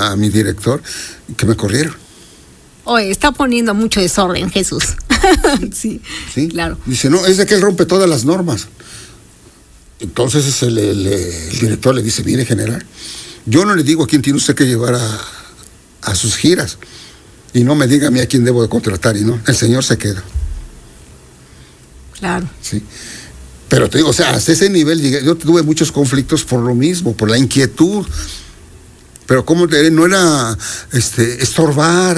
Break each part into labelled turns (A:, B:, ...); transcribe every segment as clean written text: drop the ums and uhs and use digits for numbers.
A: a mi director que me corrieron.
B: Oye, está poniendo mucho desorden, Jesús. Sí, claro.
A: Dice, no, es de que él rompe todas las normas. Entonces el director le dice, mire, general, yo no le digo a quién tiene usted que llevar a sus giras. Y no me diga a mí a quién debo de contratar. Y no, el señor se queda.
B: Claro.
A: Sí. Pero te digo, o sea, hasta ese nivel llegué. Yo tuve muchos conflictos por lo mismo, por la inquietud. Pero como no era estorbar,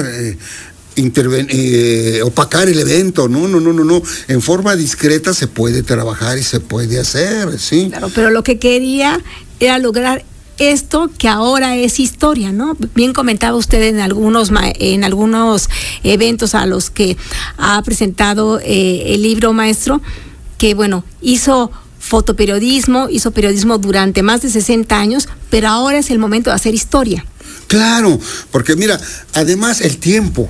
A: opacar el evento, no. En forma discreta se puede trabajar y se puede hacer, sí.
B: Claro, pero lo que quería era lograr esto que ahora es historia, ¿no? Bien comentaba usted en algunos eventos a los que ha presentado el libro, maestro, que bueno, hizo fotoperiodismo, hizo periodismo durante más de 60 años, pero ahora es el momento de hacer historia.
A: Claro, porque mira, además el tiempo.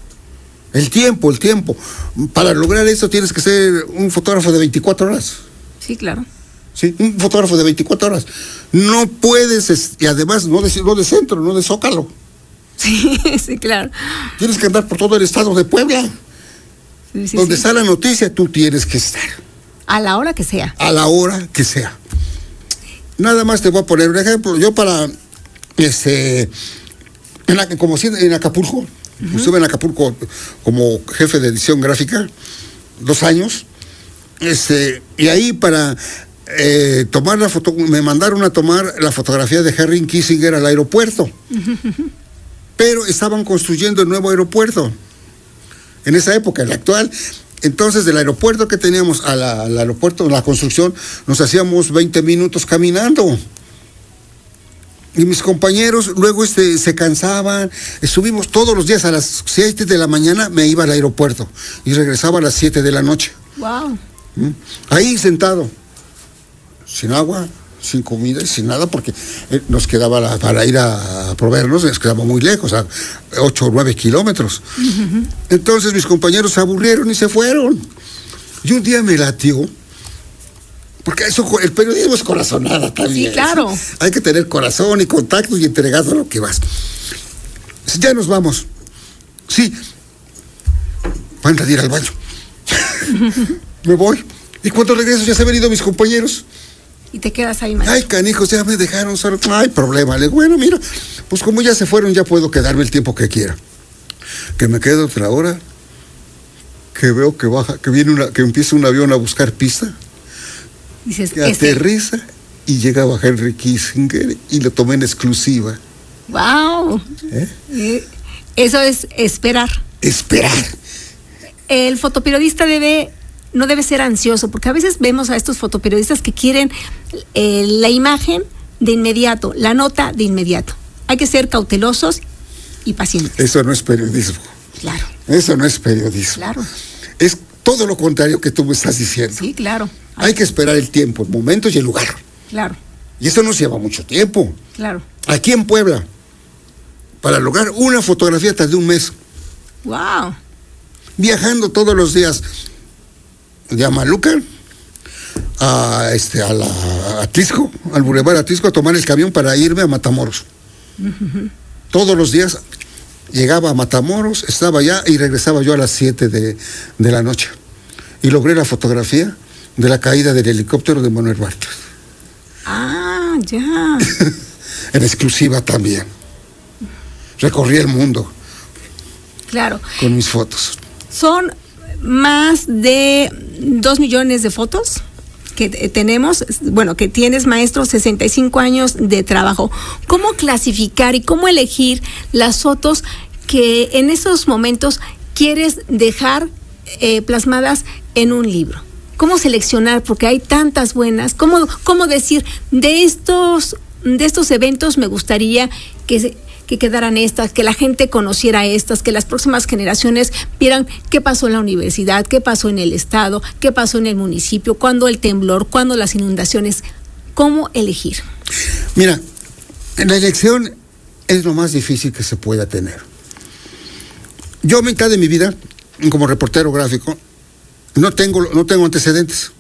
A: Para lograr eso tienes que ser un fotógrafo de 24 horas.
B: Sí, claro.
A: Sí, un fotógrafo de 24 horas. No puedes, y además no de centro, no de Zócalo.
B: Sí, claro.
A: Tienes que andar por todo el estado de Puebla. Sí, donde está la noticia, tú tienes que estar.
B: A la hora que sea.
A: A la hora que sea. Nada más te voy a poner un ejemplo. Yo en Acapulco, estuve en Acapulco como jefe de edición gráfica 2 años, y ahí para tomar la foto, me mandaron a tomar la fotografía de Henry Kissinger al aeropuerto. Pero estaban construyendo el nuevo aeropuerto. En esa época, el actual. Entonces, del aeropuerto que teníamos al aeropuerto, la construcción, nos hacíamos 20 minutos caminando. Y mis compañeros luego se cansaban. Subimos todos los días a las 7 de la mañana, me iba al aeropuerto y regresaba a las 7 de la noche.
B: Wow.
A: Ahí sentado, sin agua, sin comida y sin nada, porque nos quedaba para ir a proveernos, nos quedaba muy lejos, a 8 o 9 kilómetros. Entonces mis compañeros se aburrieron y se fueron. Y un día me latió, porque el periodismo es corazonada también.
B: Sí, claro.
A: ¿Sí? Hay que tener corazón y contacto y entregado a lo que vas. Ya nos vamos. Sí. Van a ir al baño. Me voy. Y cuando regreso ya se han venido mis compañeros.
B: Y te quedas ahí, maestro.
A: Ay, canijos, ya me dejaron solo. No hay problema. Le digo, bueno, mira, pues como ya se fueron, ya puedo quedarme el tiempo que quiera. Que me quedo otra hora, que veo que baja, que empieza un avión a buscar pista.
B: Dices,
A: que aterriza y llegaba Henry Kissinger y lo tomé en exclusiva.
B: ¡Wow! Eso es esperar.
A: Esperar.
B: El fotoperiodista no debe ser ansioso, porque a veces vemos a estos fotoperiodistas que quieren la imagen de inmediato, la nota de inmediato. Hay que ser cautelosos y pacientes.
A: Eso no es periodismo.
B: Claro.
A: Eso no es periodismo.
B: Claro.
A: Es todo lo contrario que tú me estás diciendo.
B: Sí, claro.
A: Hay que esperar el tiempo, el momento y el lugar.
B: Claro.
A: Y eso nos lleva mucho tiempo.
B: Claro.
A: Aquí en Puebla, para lograr una fotografía tardé un mes.
B: ¡Wow!
A: Viajando todos los días de Amalucan a Atlisco, al Boulevard Atlisco, a tomar el camión para irme a Matamoros. Todos los días llegaba a Matamoros, estaba allá y regresaba yo a las 7 de la noche. Y logré la fotografía de la caída del helicóptero de Manuel Bartlett.
B: Ah, ya.
A: En exclusiva también. Recorrí el mundo.
B: Claro.
A: Con mis fotos.
B: Son más de 2 millones de fotos que tenemos, bueno, que tienes, maestro, 65 años de trabajo. ¿Cómo clasificar y cómo elegir las fotos que en esos momentos quieres dejar plasmadas en un libro? ¿Cómo seleccionar? Porque hay tantas buenas. ¿Cómo decir, de estos eventos me gustaría que quedaran estas, que la gente conociera estas, que las próximas generaciones vieran qué pasó en la universidad, qué pasó en el estado, qué pasó en el municipio, cuándo el temblor, cuándo las inundaciones? ¿Cómo elegir?
A: Mira, la elección es lo más difícil que se pueda tener. Yo, mitad de mi vida, como reportero gráfico, no tengo antecedentes.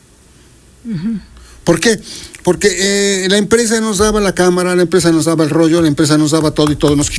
A: ¿Por qué? Porque la empresa nos daba la cámara, la empresa nos daba el rollo, la empresa nos daba todo y todo nos